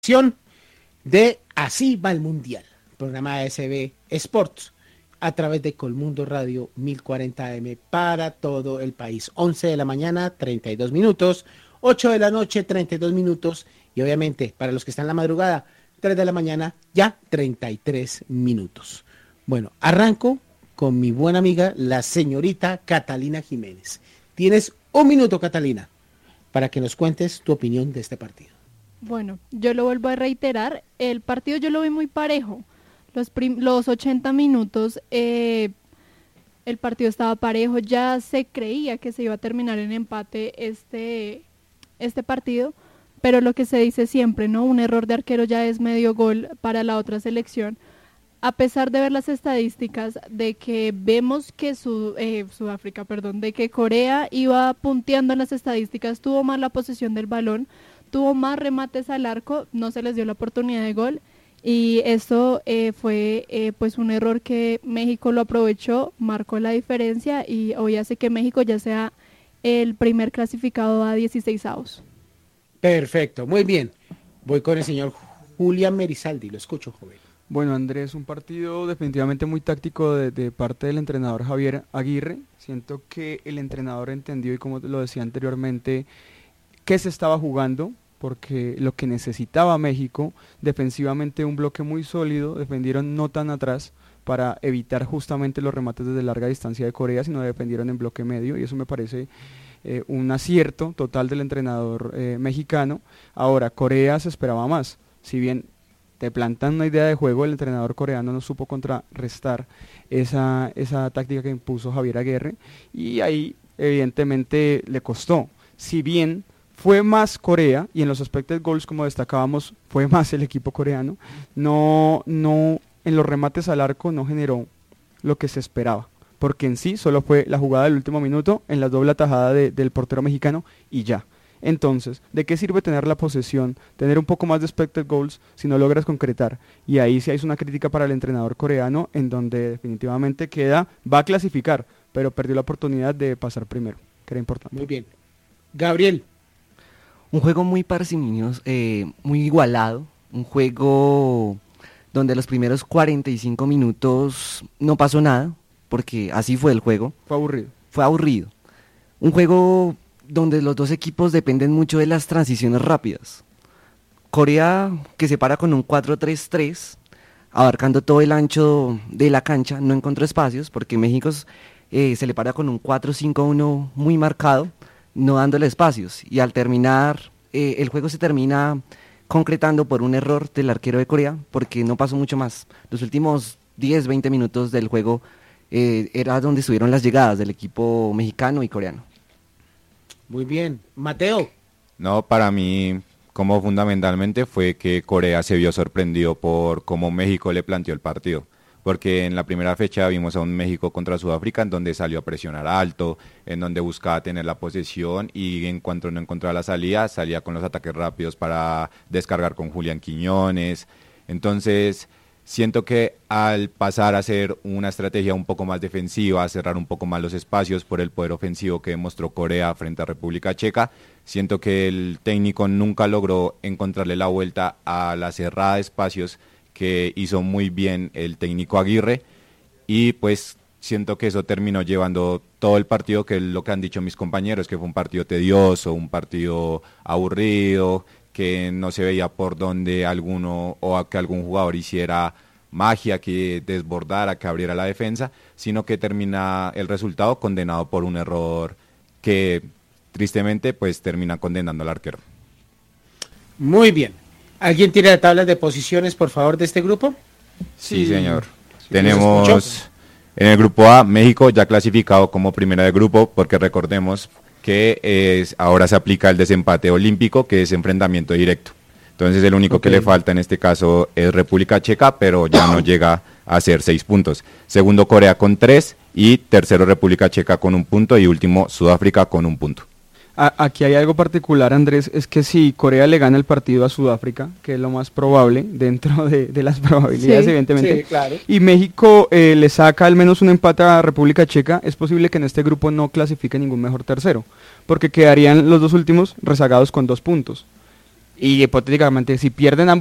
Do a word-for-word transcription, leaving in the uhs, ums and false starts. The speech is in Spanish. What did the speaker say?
De Así va el Mundial, programa de S B Sports, a través de Colmundo Radio mil cuarenta A M para todo el país. once de la mañana, treinta y dos minutos, ocho de la noche, treinta y dos minutos, y obviamente para los que están en la madrugada, tres de la mañana, ya treinta y tres minutos. Bueno, arranco con mi buena amiga, la señorita Catalina Jiménez. Tienes un minuto, Catalina, para que nos cuentes tu opinión de este partido. Bueno, yo lo vuelvo a reiterar, el partido yo lo vi muy parejo, los, prim- los ochenta minutos, eh, el partido estaba parejo, ya se creía que se iba a terminar en empate este, este partido, pero lo que se dice siempre, ¿no? Un error de arquero ya es medio gol para la otra selección. A pesar de ver las estadísticas de que vemos que Sud- eh, Sudáfrica, perdón, de que Corea iba punteando en las estadísticas, tuvo más la posesión del balón, tuvo más remates al arco, no se les dio la oportunidad de gol y eso eh, fue eh, pues un error que México lo aprovechó, marcó la diferencia y hoy hace que México ya sea el primer clasificado a dieciseisavos. Perfecto, muy bien. Voy con el señor Julián Merizaldi, lo escucho, joven. Bueno, Andrés, un partido definitivamente muy táctico de, de parte del entrenador Javier Aguirre. Siento que el entrenador entendió, y como lo decía anteriormente, qué se estaba jugando, porque lo que necesitaba México, defensivamente un bloque muy sólido, defendieron no tan atrás para evitar justamente los remates desde larga distancia de Corea, sino defendieron en bloque medio, y eso me parece eh, un acierto total del entrenador eh, mexicano. Ahora, Corea se esperaba más, si bien te plantan una idea de juego, el entrenador coreano no supo contrarrestar esa, esa táctica que impuso Javier Aguirre, y ahí evidentemente le costó, si bien fue más Corea, y en los expected goals, como destacábamos, fue más el equipo coreano, no, no, en los remates al arco no generó lo que se esperaba, porque en sí solo fue la jugada del último minuto, en la doble atajada de, del portero mexicano, y ya. Entonces, ¿de qué sirve tener la posesión, tener un poco más de expected goals, si no logras concretar? Y ahí sí hay una crítica para el entrenador coreano, en donde definitivamente queda, va a clasificar, pero perdió la oportunidad de pasar primero, que era importante. Muy bien. Gabriel. Un juego muy parsimonioso, eh, muy igualado, un juego donde los primeros cuarenta y cinco minutos no pasó nada, porque así fue el juego. Fue aburrido. Fue aburrido. Un juego donde los dos equipos dependen mucho de las transiciones rápidas. Corea, que se para con un cuatro tres tres, abarcando todo el ancho de la cancha, no encontró espacios, porque México eh, se le para con un cuatro cinco uno muy marcado, no dándole espacios, y al terminar, eh, el juego se termina concretando por un error del arquero de Corea, porque no pasó mucho más. Los últimos diez, veinte minutos del juego eh, era donde estuvieron las llegadas del equipo mexicano y coreano. Muy bien. Mateo. No, para mí, como fundamentalmente fue que Corea se vio sorprendido por cómo México le planteó el partido. Porque en la primera fecha vimos a un México contra Sudáfrica en donde salió a presionar alto, en donde buscaba tener la posesión y en cuanto no encontraba la salida, salía con los ataques rápidos para descargar con Julián Quiñones. Entonces, siento que al pasar a hacer una estrategia un poco más defensiva, a cerrar un poco más los espacios por el poder ofensivo que demostró Corea frente a República Checa, siento que el técnico nunca logró encontrarle la vuelta a la cerrada de espacios que hizo muy bien el técnico Aguirre, y pues siento que eso terminó llevando todo el partido, que es lo que han dicho mis compañeros, que fue un partido tedioso, un partido aburrido, que no se veía por dónde alguno o a que algún jugador hiciera magia, que desbordara, que abriera la defensa, sino que termina el resultado condenado por un error que tristemente pues termina condenando al arquero. Muy bien. ¿Alguien tiene las tablas de posiciones, por favor, de este grupo? Sí, sí señor. Sí, tenemos en el grupo A, México ya clasificado como primera de grupo, porque recordemos que es, ahora se aplica el desempate olímpico, que es enfrentamiento directo. Entonces el único okay. que le falta en este caso es República Checa, pero ya no llega a ser seis puntos. Segundo, Corea con tres, y tercero, República Checa con un punto, y último, Sudáfrica con un punto. Aquí hay algo particular, Andrés, es que si Corea le gana el partido a Sudáfrica, que es lo más probable dentro de, de las probabilidades, sí, evidentemente, sí, claro. y México eh, le saca al menos un empate a República Checa, es posible que en este grupo no clasifique ningún mejor tercero, porque quedarían los dos últimos rezagados con dos puntos. y hipotéticamente si pierden ambos